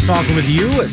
Talking with you at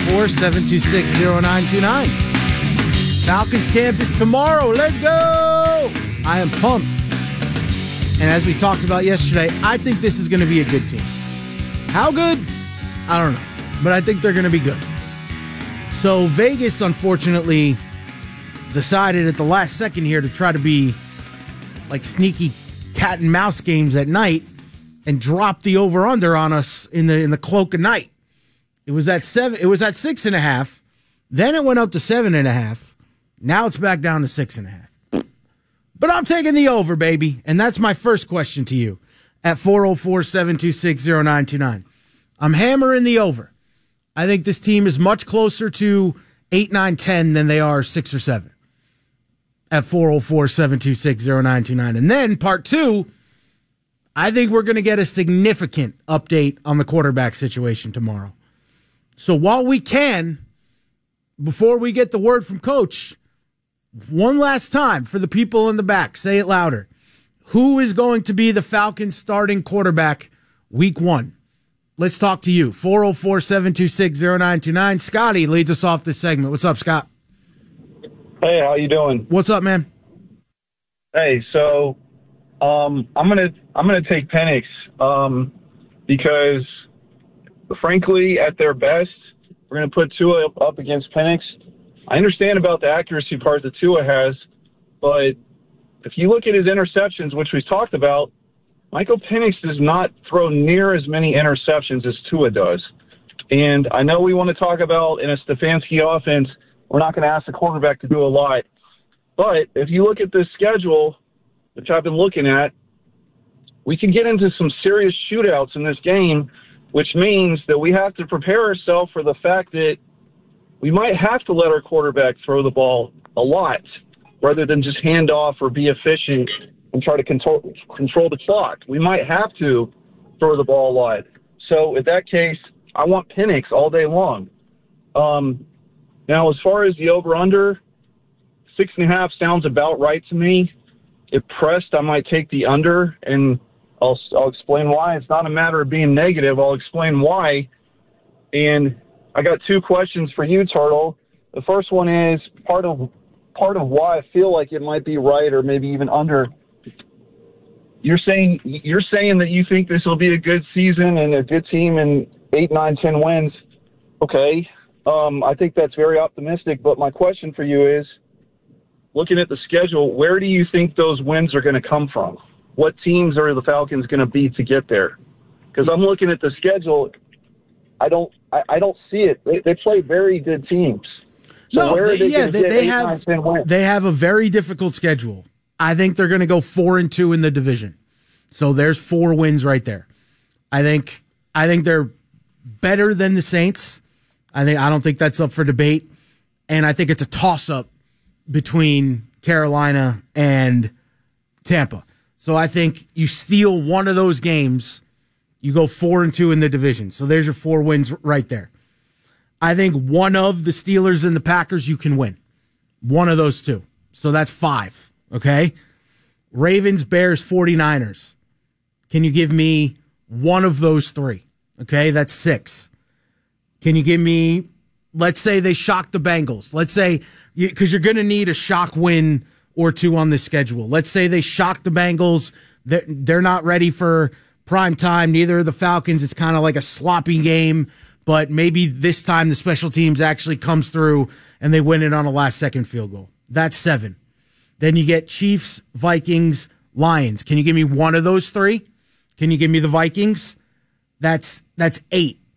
404-726-0929. Falcons campus tomorrow. Let's go! I am pumped. And as we talked about yesterday, I think this is going to be a good team. How good? I don't know. But I think they're going to be good. So Vegas, unfortunately, decided at the last second here to try to be like sneaky cat and mouse games at night and drop the over-under on us in the cloak of night. It was at 6.5. Then it went up to 7.5. Now it's back down to 6.5. But I'm taking the over, baby. And that's my first question to you at 404-726-0929. I'm hammering the over. I think this team is much closer to 8, 9, 10 than they are 6 or 7 at 404-726-0929. And then part two, I think we're going to get a significant update on the quarterback situation tomorrow. So while we can, before we get the word from Coach, one last time for the people in the back, say it louder. Who is going to be the Falcons starting quarterback week 1? Let's talk to you. 404-726-0929. Scotty leads us off this segment. What's up, Scott? Hey, how you doing? What's up, man? Hey, so I'm gonna take Penix because, frankly, at their best, we're gonna put Tua up against Penix. I understand about the accuracy part that Tua has, but if you look at his interceptions, which we talked about, Michael Penix does not throw near as many interceptions as Tua does. And I know we want to talk about in a Stefanski offense, we're not going to ask the quarterback to do a lot. But if you look at this schedule, which I've been looking at, we can get into some serious shootouts in this game, which means that we have to prepare ourselves for the fact that we might have to let our quarterback throw the ball a lot rather than just hand off or be efficient and try to control the clock. We might have to throw the ball a lot. So in that case, I want Penix all day long. Now, as far as the over-under, 6.5 sounds about right to me. If pressed, I might take the under, and I'll explain why. It's not a matter of being negative. I'll explain why. And I got 2 questions for you, Turtle. The first one is part of why I feel like it might be right or maybe even under. You're saying that you think this will be a good season and a good team and 8, 9, 10 wins. Okay. I think that's very optimistic, but my question for you is, looking at the schedule, where do you think those wins are going to come from? What teams are the Falcons going to beat to get there? Because I'm looking at the schedule, I don't see it. They play very good teams. So they have a very difficult schedule. I think they're going to go 4-2 in the division. So there's 4 wins right there. I think they're better than the Saints. I don't think that's up for debate. And I think it's a toss-up between Carolina and Tampa. So I think you steal one of those games, you go 4-2 in the division. So there's your 4 wins right there. I think one of the Steelers and the Packers you can win. One of those 2. So that's 5. Okay? Ravens, Bears, 49ers. Can you give me one of those 3? Okay, that's 6. Can you give me, let's say they shock the Bengals. Let's say, because you're going to need a shock win or 2 on this schedule. Let's say they shock the Bengals. They're not ready for prime time. Neither are the Falcons. It's kind of like a sloppy game. But maybe this time the special teams actually comes through and they win it on a last-second field goal. That's 7. Then you get Chiefs, Vikings, Lions. Can you give me one of those 3? Can you give me the Vikings? That's 8.